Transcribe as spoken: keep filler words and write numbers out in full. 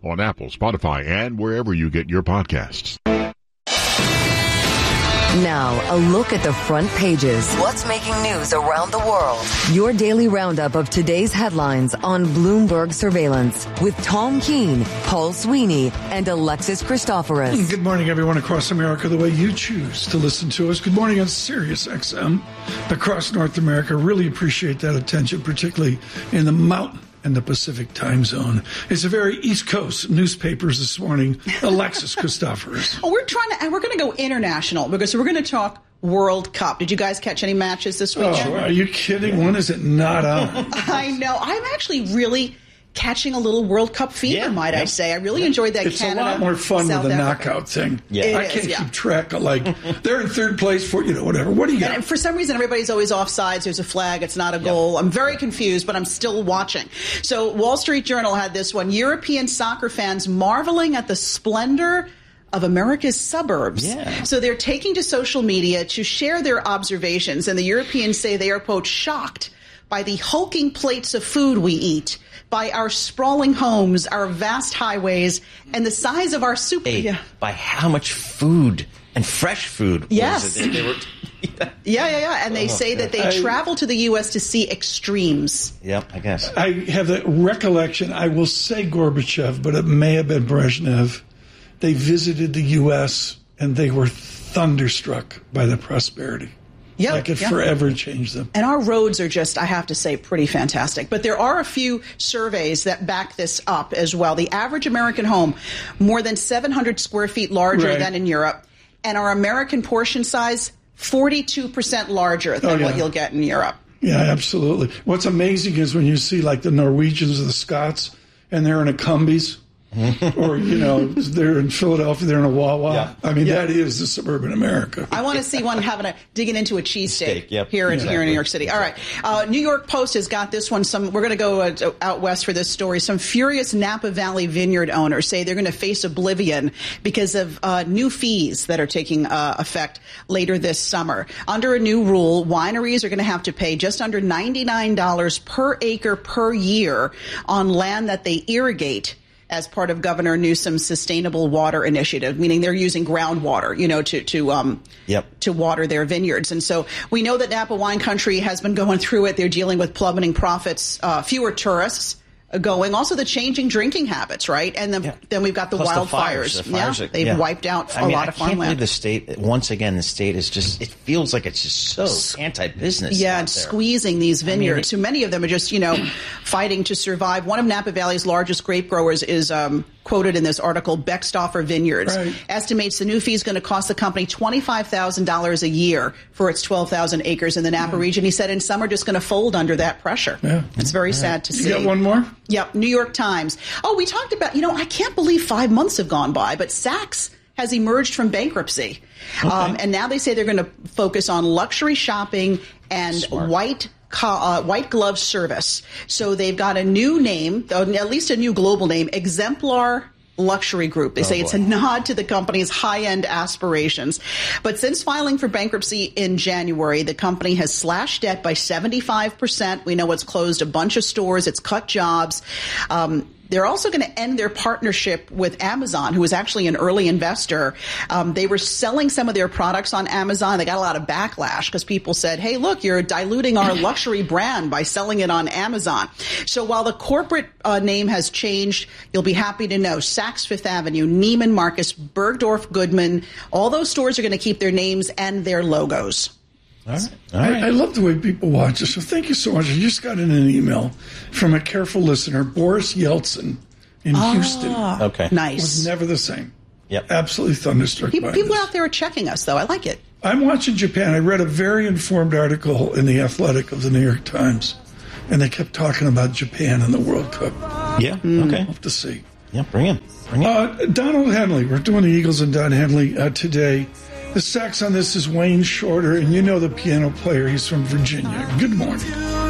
on Apple, Spotify, and wherever you get your podcasts. Now, a look at the front pages. What's making news around the world? Your daily roundup of today's headlines on Bloomberg Surveillance with Tom Keene, Paul Sweeney, and Alexis Christoforous. Good morning, everyone across America, the way you choose to listen to us. Good morning on Sirius X M across North America. Really appreciate that attention, particularly in the Mountain and the Pacific time zone. It's a very East Coast newspapers this morning. Alexis Christoforous. Oh, we're trying to, and we're going to go international because we're going to talk World Cup. Did you guys catch any matches this weekend? Oh, are you kidding? When is it not on? I know. I'm actually really catching a little World Cup fever, yeah, might yeah. I say. I really yeah. enjoyed that it's Canada. It's a lot more fun South with the Africa. knockout thing. Yeah. It I is, can't yeah. keep track of, like, they're in third place for, you know, whatever. What do you got? And for some reason, everybody's always offsides. There's a flag. It's not a goal. Yep. I'm very confused, but I'm still watching. So Wall Street Journal had this one. European soccer fans marveling at the splendor of America's suburbs. Yeah. So they're taking to social media to share their observations. And the Europeans say they are, quote, shocked by the hulking plates of food we eat, by our sprawling homes, our vast highways, and the size of our super... Hey, yeah. By how much food and fresh food yes. was it? They were, yeah, yeah, yeah. And they oh, say that they I, travel to the U S to see extremes. Yep, I guess. I have the recollection, I will say Gorbachev, but it may have been Brezhnev. They visited the U S and they were thunderstruck by the prosperity. Yeah, like it yeah. forever changed them. And our roads are just, I have to say, pretty fantastic. But there are a few surveys that back this up as well. The average American home, more than seven hundred square feet larger right. than in Europe. And our American portion size, forty-two percent larger than oh, yeah. what you'll get in Europe. Yeah, absolutely. What's amazing is when you see like the Norwegians or the Scots, and they're in a Cumbies. Or, you know, they're in Philadelphia, they're in a Wawa. Yeah. I mean, yeah. that is the suburban America. I want to see one having a digging into a cheesesteak yep. here in exactly. here in New York City. All right, uh, New York Post has got this one. Some we're going to go uh, out west for this story. Some furious Napa Valley vineyard owners say they're going to face oblivion because of uh, new fees that are taking uh, effect later this summer. Under a new rule, wineries are going to have to pay just under ninety-nine dollars per acre per year on land that they irrigate as part of Governor Newsom's sustainable water initiative, meaning they're using groundwater, you know, to to um yep. to water their vineyards. And so we know that Napa Wine Country has been going through it. They're dealing with plummeting profits, uh, fewer tourists going, also the changing drinking habits, right? And then, yeah. then we've got the Plus wildfires. The fires, the fires yeah, are, they've yeah. wiped out a I mean, lot of farmland. I can't believe the state, once again, the state is just, it feels like it's just so anti-business. Yeah, and there. squeezing these vineyards. I mean, so many of them are just, you know, fighting to survive. One of Napa Valley's largest grape growers is um, quoted in this article, Beckstoffer Vineyards, right. estimates the new fee is going to cost the company twenty-five thousand dollars a year for its twelve thousand acres in the Napa yeah. region. He said, and some are just going to fold under that pressure. Yeah. It's very sad to you see. You got one more? Yep, New York Times. Oh, we talked about, you know, I can't believe five months have gone by, but Saks has emerged from bankruptcy. Okay. Um, and now they say they're going to focus on luxury shopping and Smart. white Uh, white glove service. So they've got a new name, at least a new global name, Exemplar Luxury Group. They oh say boy. it's a nod to the company's high-end aspirations. But since filing for bankruptcy in January, the company has slashed debt by seventy-five percent. We know it's closed a bunch of stores. It's cut jobs. Um, They're also going to end their partnership with Amazon, who is actually an early investor. Um, they were selling some of their products on Amazon. They got a lot of backlash because people said, hey, look, you're diluting our luxury brand by selling it on Amazon. So while the corporate uh, name has changed, you'll be happy to know Saks Fifth Avenue, Neiman Marcus, Bergdorf Goodman, all those stores are going to keep their names and their logos. All right. All right. I, I love the way people watch this. So thank you so much. I just got in an email from a careful listener, Boris Yeltsin in ah, Houston. Okay. Nice. Was never the same. Yep. Absolutely thunderstruck People, by people this. out there are checking us, though. I like it. I'm watching Japan. I read a very informed article in The Athletic of the New York Times, and they kept talking about Japan and the World Cup. Yeah. Mm. Okay. We'll have to see. Yeah, bring him. Bring him. Uh, Donald Henley. We're doing the Eagles and Don Henley uh, today. The sax on this is Wayne Shorter, and you know the piano player. He's from Virginia. Good morning.